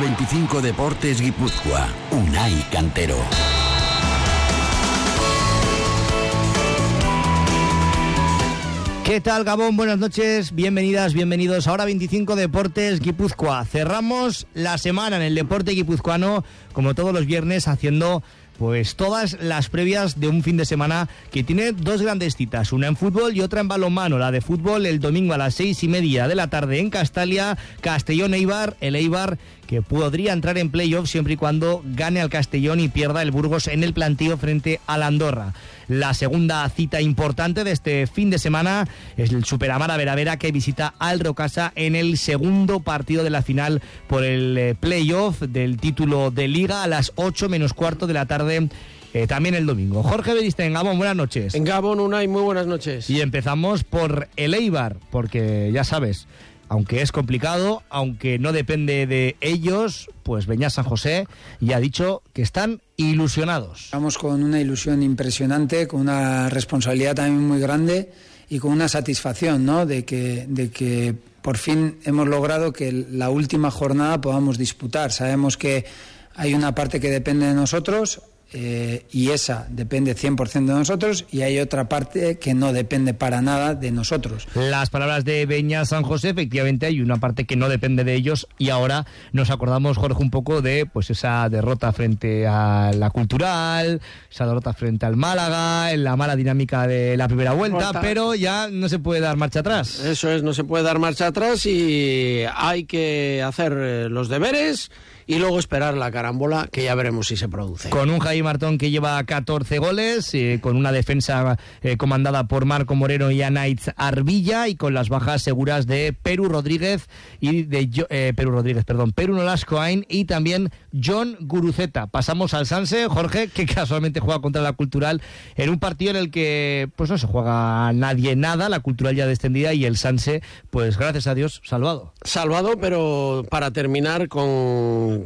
25 Deportes Guipúzcoa. Unai Cantero. ¿Qué tal, Gabón? Buenas noches, bienvenidas, bienvenidos a Hora 25 Deportes Guipúzcoa. Cerramos la semana en el deporte guipuzcoano, como todos los viernes, haciendo pues todas las previas de un fin de semana que tiene dos grandes citas, una en fútbol y otra en balonmano. La de fútbol el domingo a las 6:30 de la tarde en Castalia, Castellón-Eibar, el Eibar que podría entrar en playoff siempre y cuando gane al Castellón y pierda el Burgos en el plantío frente al Andorra. La segunda cita importante de este fin de semana es el Superamara Veravera, que visita al Rocasa en el segundo partido de la final por el playoff del título de Liga a las 8 menos cuarto de la tarde. También el domingo. Jorge Beriste, en Gabón, buenas noches. En Gabón, Unai, muy buenas noches. Y empezamos por el Eibar, porque ya sabes, aunque es complicado, aunque no depende de ellos, pues Beñat San José ya ha dicho que están ilusionados. Estamos con una ilusión impresionante, con una responsabilidad también muy grande y con una satisfacción, ¿no? de que por fin hemos logrado que la última jornada podamos disputar. Sabemos que hay una parte que depende de nosotros, y esa depende 100% de nosotros, y hay otra parte que no depende para nada de nosotros. Las palabras de Beñat San José, efectivamente hay una parte que no depende de ellos, y ahora nos acordamos, Jorge, un poco de pues esa derrota frente a la Cultural, esa derrota frente al Málaga, en la mala dinámica de la primera vuelta, pero ya no se puede dar marcha atrás. Eso es, no se puede dar marcha atrás y hay que hacer los deberes y luego esperar la carambola, que ya veremos si se produce. Con un Jaime Martón que lleva 14 goles, con una defensa comandada por Marco Moreno y Anaitz Arbilla, y con las bajas seguras de Peru Rodríguez y de Peru Nolascoain y también John Guruceta. Pasamos al Sanse, Jorge, que casualmente juega contra la Cultural en un partido en el que pues no se juega nadie nada, la Cultural ya descendida y el Sanse, pues gracias a Dios, salvado. Salvado, pero para terminar con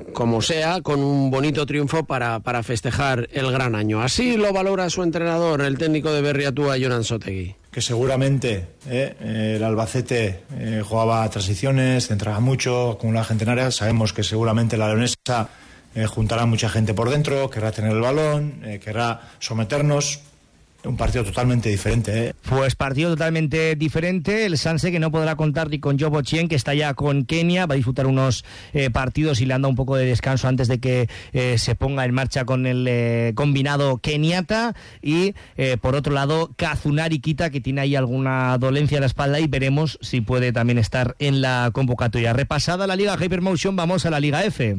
un bonito triunfo para festejar el gran año. Así lo valora su entrenador, el técnico de Berriatúa, Jonan Sotegui. Que seguramente el Albacete jugaba transiciones, centraba mucho, acumulaba gente en área. Sabemos que seguramente la leonesa juntará mucha gente por dentro, querrá tener el balón, querrá someternos. Un partido totalmente diferente, Pues partido totalmente diferente. El Sanse, que no podrá contar ni con Jobo Chien, que está ya con Kenia, va a disfrutar unos partidos y le han dado un poco de descanso antes de que se ponga en marcha con el combinado keniata. Y por otro lado, Kazunari Kita, que tiene ahí alguna dolencia en la espalda, y veremos si puede también estar en la convocatoria. Repasada la Liga Hypermotion, vamos a la Liga F.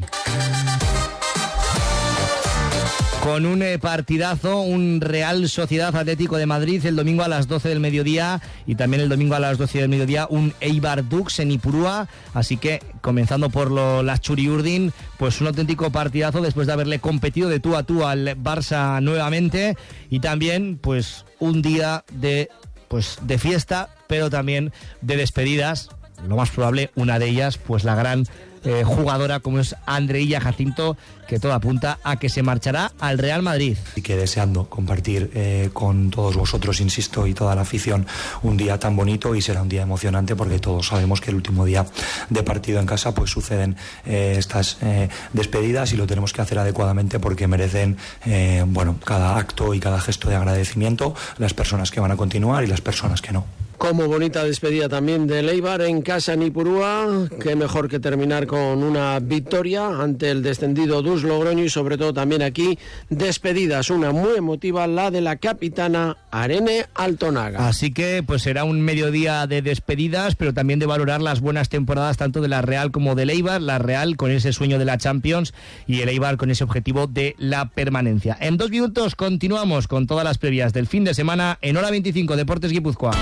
Con un partidazo, un Real Sociedad Atlético de Madrid el domingo a las 12 del mediodía, y también el domingo a las 12 del mediodía un Eibar Dux en Ipurúa. Así que, comenzando por las Churiurdin, pues un auténtico partidazo después de haberle competido de tú a tú al Barça nuevamente, y también pues un día de fiesta, pero también de despedidas. Lo más probable, una de ellas, pues la gran jugadora como es Andreilla Jacinto, que todo apunta a que se marchará al Real Madrid. Y que deseando compartir con todos vosotros, insisto, y toda la afición, un día tan bonito, y será un día emocionante porque todos sabemos que el último día de partido en casa pues suceden estas despedidas, y lo tenemos que hacer adecuadamente porque merecen cada acto y cada gesto de agradecimiento las personas que van a continuar y las personas que no. Como bonita despedida también del Eibar en casa en Ipurúa, qué mejor que terminar con una victoria ante el descendido Dus Logroño, y sobre todo también aquí despedidas, una muy emotiva, la de la capitana Arene Altonaga. Así que pues será un mediodía de despedidas, pero también de valorar las buenas temporadas tanto de la Real como del Eibar, la Real con ese sueño de la Champions y el Eibar con ese objetivo de la permanencia. En 2 minutos continuamos con todas las previas del fin de semana en Hora 25 Deportes Guipúzcoa.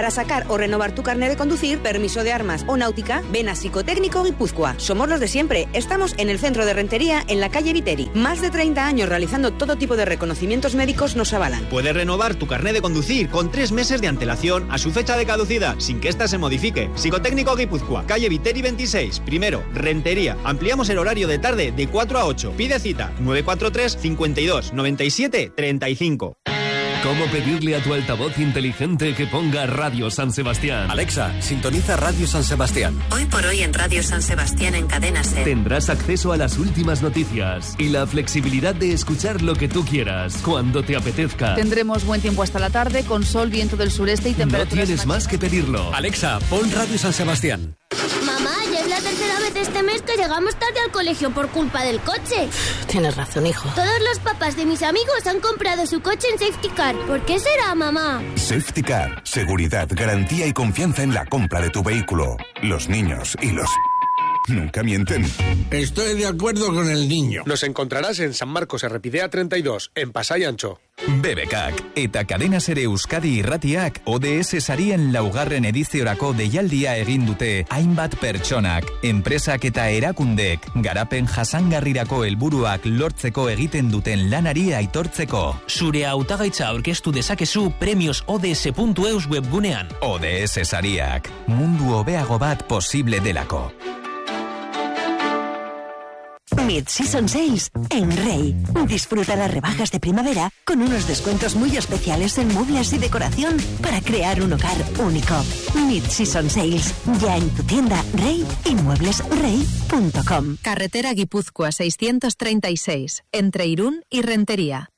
Para sacar o renovar tu carnet de conducir, permiso de armas o náutica, ven a Psicotécnico Guipúzcoa. Somos los de siempre. Estamos en el centro de Rentería, en la calle Viteri. Más de 30 años realizando todo tipo de reconocimientos médicos nos avalan. Puedes renovar tu carnet de conducir con 3 meses de antelación a su fecha de caducidad, sin que ésta se modifique. Psicotécnico Guipúzcoa, calle Viteri 26, primero, Rentería. Ampliamos el horario de tarde de 4 a 8. Pide cita 943 52 97 35. ¿Cómo pedirle a tu altavoz inteligente que ponga Radio San Sebastián? Alexa, sintoniza Radio San Sebastián. Hoy por hoy en Radio San Sebastián en Cadena SER. Tendrás acceso a las últimas noticias y la flexibilidad de escuchar lo que tú quieras, cuando te apetezca. Tendremos buen tiempo hasta la tarde, con sol, viento del sureste y temperaturas. No tienes más que pedirlo. Alexa, pon Radio San Sebastián. Mamá, ya es la tercera vez este mes que llegamos tarde al colegio por culpa del coche. Tienes razón, hijo. Todos los papás de mis amigos han comprado su coche en Safety Car. ¿Por qué será, mamá? Safety Car. Seguridad, garantía y confianza en la compra de tu vehículo. Los niños y los... nunca mienten. Estoy de acuerdo con el niño. Nos encontrarás en San Marcos Errepidea 32, en Pasai Antxo. BBKak eta Cadena SER Euskadi irratiak ODS sarien laugarren ediziorako deialdia egin dute hainbat pertsonak, enpresak eta erakundek garapen jasangarrirako helburuak lortzeko egiten duten lanari aitortzeko. Zure hautagaitza aurkeztu dezakezu premiosods.eus webgunean. ODS sariak, mundu hobeago bat posible delako. Mid-Season Sales en Rey. Disfruta las rebajas de primavera con unos descuentos muy especiales en muebles y decoración para crear un hogar único. Mid-Season Sales, ya en tu tienda Rey y mueblesrey.com. Carretera Guipúzcoa 636, entre Irún y Rentería.